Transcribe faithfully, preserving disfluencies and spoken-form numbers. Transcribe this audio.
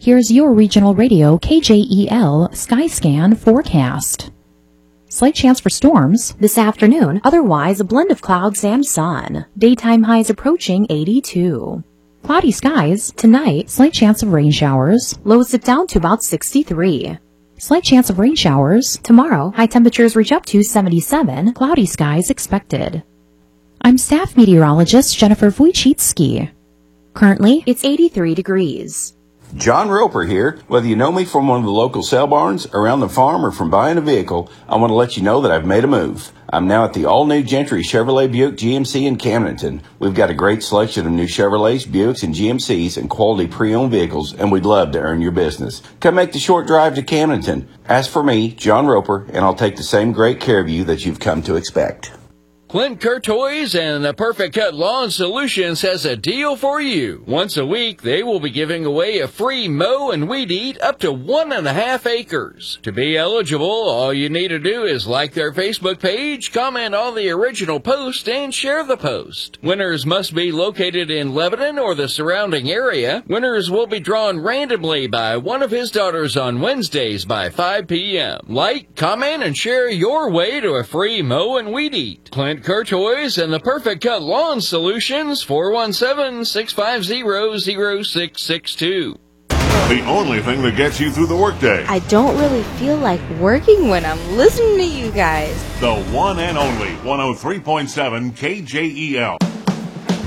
Here's your regional radio K J E L Skyscan forecast. Slight chance for storms this afternoon, otherwise a blend of clouds and sun. Daytime highs approaching eighty-two. Cloudy skies tonight, slight chance of rain showers. Lows dip down to about sixty-three. Slight chance of rain showers tomorrow. High temperatures reach up to seventy-seven. Cloudy skies expected. I'm staff meteorologist Jennifer Wojcicki. Currently, it's eighty-three degrees. John Roper here. Whether you know me from one of the local sale barns, around the farm, or from buying a vehicle, I want to let you know that I've made a move. I'm now at the all-new Gentry Chevrolet Buick G M C in Camdenton. We've got a great selection of new Chevrolets, Buicks, and G M Cs and quality pre-owned vehicles, and we'd love to earn your business. Come make the short drive to Camdenton. Ask for me, John Roper, and I'll take the same great care of you that you've come to expect. Clint Courtois and the Perfect Cut Lawn Solutions has a deal for you. Once a week, they will be giving away a free mow and weed eat up to one and a half acres. To be eligible, all you need to do is like their Facebook page, comment on the original post, and share the post. Winners must be located in Lebanon or the surrounding area. Winners will be drawn randomly by one of his daughters on Wednesdays by five p m Like, comment, and share your way to a free mow and weed eat. Clint Courtois and the Perfect Cut Lawn Solutions, four one seven, six five zero, zero six six two. The only thing that gets you through the workday. I don't really feel like working when I'm listening to you guys. The one and only one oh three point seven K J E L.